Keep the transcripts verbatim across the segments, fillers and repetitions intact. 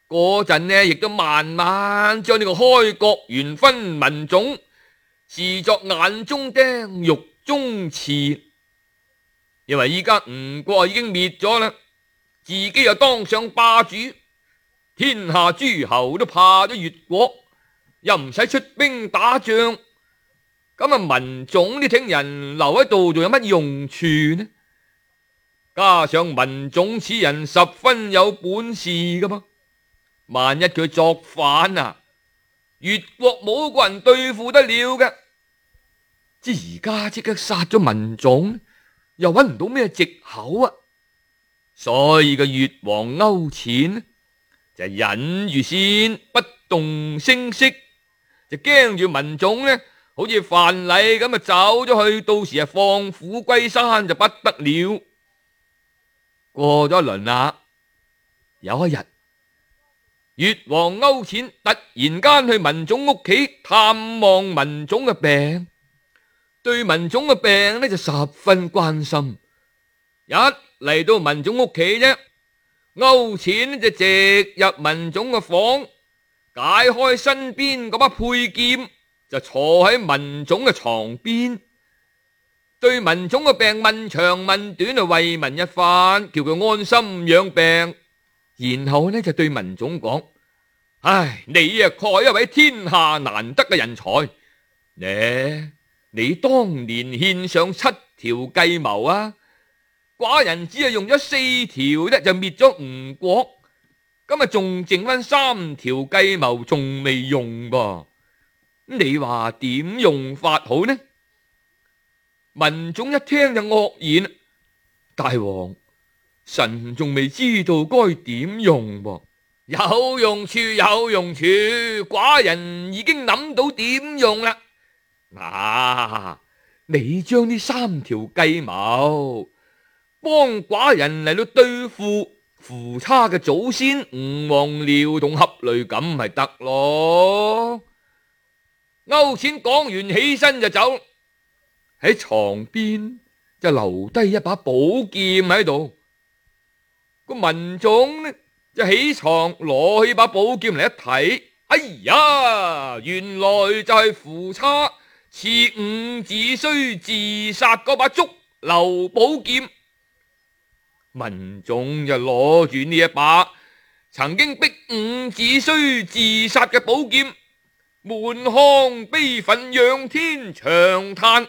嗰陣呢，亦都慢慢將呢個開國元勳文種視作眼中釘、肉中刺，因為依家吳國已經滅咗啦，自己又當上霸主，天下諸侯都怕咗越國，又唔使出兵打仗，咁啊文種呢聽人留喺度仲有乜用處呢？加上文種此人十分有本事噶嘛，萬一佢作反啊，越國冇個人對付得了嘅。即而家即刻殺咗文種，又搵唔到咩藉口啊！所以個越王勾踐就忍住先，不動聲色，就驚住文種呢，好似范蠡咁啊走咗去，到時啊放虎歸山就不得了。過咗一輪啦，有一日，越王勾踐突然間去文種屋企探望文種嘅病。對文種嘅病呢就十分關心，一嚟到文種屋企啫，勾踐呢就直入文種嘅房，解開身邊嗰把佩劍，就坐喺文種嘅床邊，對文種嘅病問長問短啊慰問一番，叫佢安心養病，然後呢就對文種講：唉，你啊確係一位天下難得嘅人才，呢？你當年獻上七條計謀啊，寡人只係用咗四條啫，就滅咗吳國，咁啊仲剩翻三條計謀仲未用噃，你話點用法好呢？文種一聽就愕然，大王，臣仲未知道該點用噃。有用處有用處，寡人已經諗到點用啦。啊！你將呢三條計謀幫寡人嚟到對付夫差嘅祖先吳王僚同闔閭，咁咪得咯。勾踐講完起身就走，喺床邊就留低一把寶劍喺度。個文種呢就起床攞起把寶劍嚟一睇，哎呀，原來就係夫差賜伍子胥自殺嗰把竹流寶劍。文種就攞住呢一把曾經逼伍子胥自殺嘅寶劍，滿腔悲憤仰天長嘆：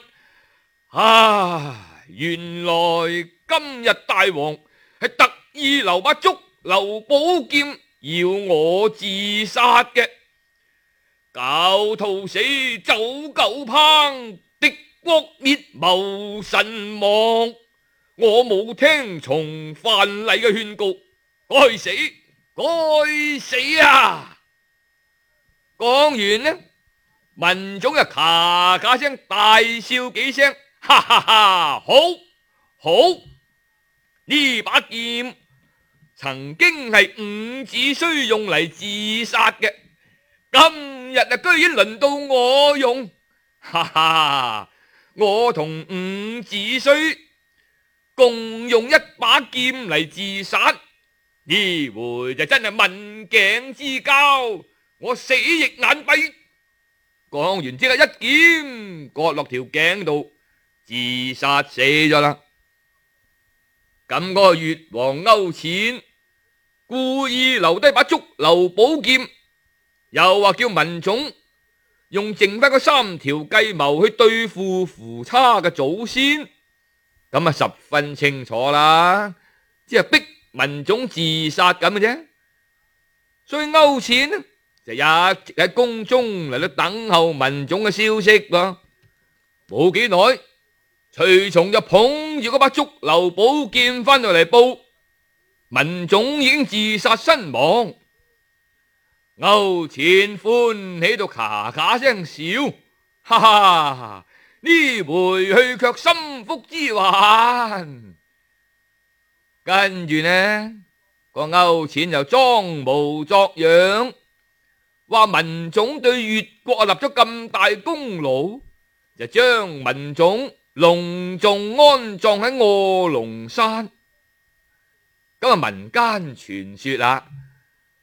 啊，原來今日大王係特意留把竹流寶劍要我自殺嘅。狡兔死，走狗烹，敵國滅，謀臣亡。我冇聽從范蠡嘅勸告，該死該死啊！講完呢，文種就咔咔聲大笑幾聲，哈哈哈！好，好，呢把劍曾經係伍子胥用嚟自殺嘅，今日啊居然輪到我用，哈哈！我同伍子胥共用一把劍嚟自殺，呢回就真係刎頸之交，我死亦眼閉。講完即刻一劍割落條頸度，自殺死咗啦。咁嗰個越王勾踐故意留低把竹流寶劍，又話叫文種用剩翻嗰三條計謀去對付夫差嘅祖先，咁啊十分清楚啦，即係逼文種自殺咁嘅啫。所以勾踐呢就一直喺宮中嚟到等候文種嘅消息噃。冇幾耐，隨從就捧住嗰把竹流寶劍翻到嚟報，文種已經自殺身亡。勾踐歡喜到咔咔聲笑，哈哈！呢回去卻心腹之患。跟住呢個勾踐就裝模作樣，話文種對越國立咗咁大功勞，就將文種隆重安葬喺臥龍山。咁啊民間傳說啦，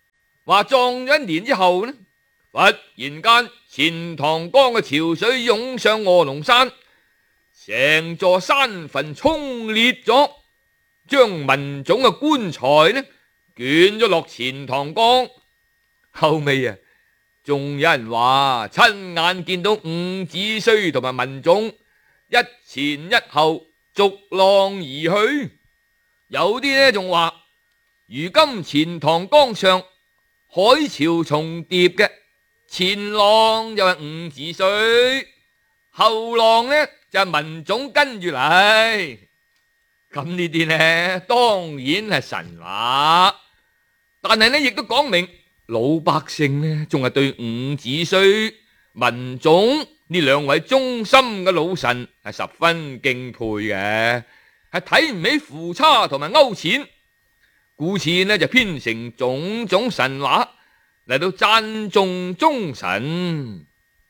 話撞咗一年之後呢，忽然間錢塘江嘅潮水湧上臥龍山，成座山墳沖裂咗，將文種嘅棺材呢捲咗落錢塘江。後尾啊，仲有人話親眼見到伍子胥同埋文種一前一後逐浪而去。有啲呢仲話，如今錢塘江上海潮重疊嘅，前浪就係伍子胥，後浪呢就係文種跟住嚟。咁呢啲呢當然係神話，但係呢亦都講明老百姓呢仲係對伍子胥、文種呢兩位忠心嘅老臣係十分敬佩嘅，係睇唔起夫差同埋勾踐，故此呢就編成種種神話嚟到讚頌忠臣。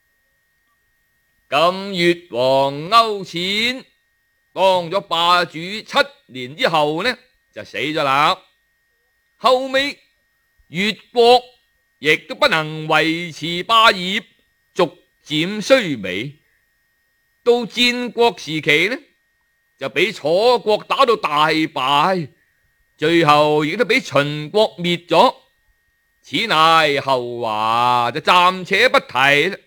咁越王勾踐當咗霸主七年之後呢就死咗啦。後尾越國亦都不能維持霸業，逐漸衰微。到戰國時期呢就俾楚國打到大敗，最後亦都俾秦國滅咗。此乃後話，就暫且不提啦。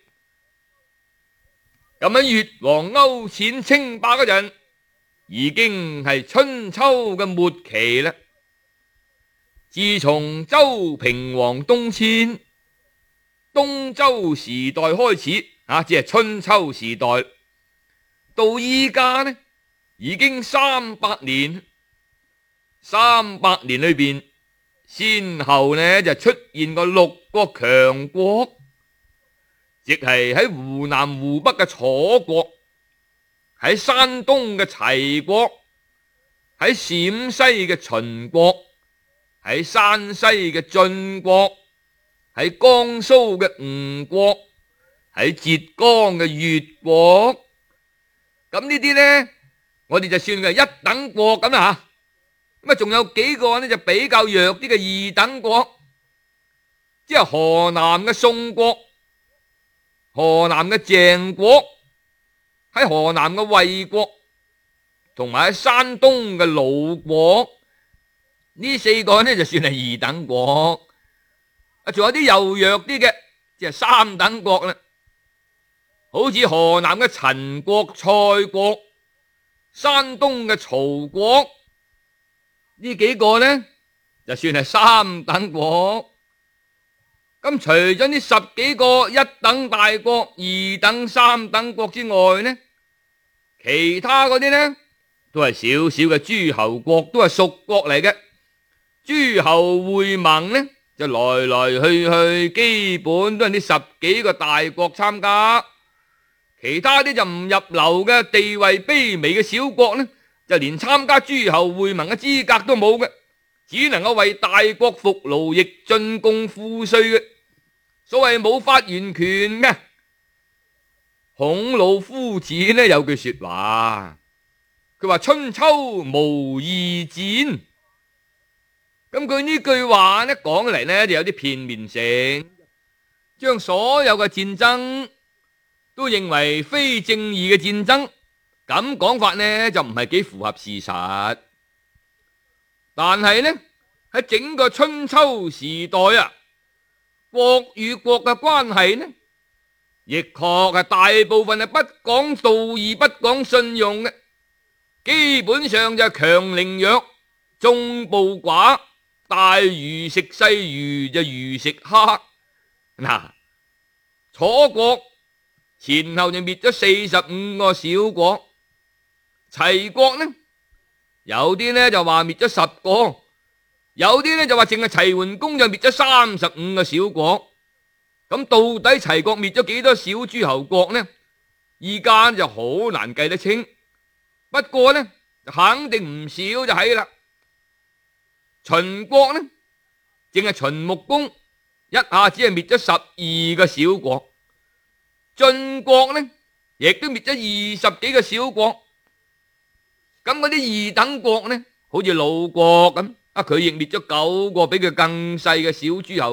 咁喺越王勾踐稱霸嗰陣，已經係春秋嘅末期啦。自從周平王東遷，東周時代開始啊，只係春秋時代，到依家呢已經三百年。三百年裏邊，先後呢就出現過六個強國，即係喺湖南湖北嘅楚國，喺山東嘅齊國，喺陝西嘅秦國，喺山西嘅晉國，喺江蘇嘅吳國，喺浙江嘅越國。咁呢啲呢，我哋就算係一等國咁啦吓。咁啊，仲有幾個呢就比較弱啲嘅二等國，即係河南嘅宋國、河南嘅鄭國，喺河南嘅衛國，同埋喺山東嘅魯國。呢四個呢就算係二等國。啊，仲有啲又弱啲嘅，即係三等國啦。好似河南嘅陳國、蔡國，山東嘅曹國。呢幾個呢就算係三等國。咁除咗呢十幾個一等大國、二等、三等國之外呢，其他嗰啲呢都係小小嘅諸侯國，都係屬國嚟嘅。諸侯會盟呢就來來去去，基本都係呢十幾個大國參加。其他啲就唔入流嘅，地位卑微嘅小國呢，就連參加諸侯會盟嘅資格都冇嘅，只能夠為大國服勞役進貢賦稅嘅，所謂冇發言權嘅。孔老夫子呢有句說話，佢話春秋無義戰。咁佢呢句話呢講嚟呢就有啲片面性，將所有嘅戰爭都認為非正義嘅戰爭。咁講法呢就唔係幾符合事實，但係呢喺整個春秋時代啊，國與國嘅關係呢，亦確係大部分係不講道義、不講信用嘅，基本上就係強凌弱、眾暴寡，大魚食細魚就魚食蝦。嗱，楚國前後就滅咗四十五個小國。齊國呢，有啲呢就話滅咗十個，有啲呢就話淨係齊桓公就滅咗三十五個小國。咁到底齊國滅咗幾多小諸侯國呢？依家就好難計得清，不過呢肯定唔少就係啦。秦國呢，淨係秦穆公一下子係滅咗十二個小國，晉國呢亦都滅咗二十幾個小國。咁嗰啲二等國呢，好似魯國咁，啊佢亦滅咗九個比佢更細嘅小諸侯。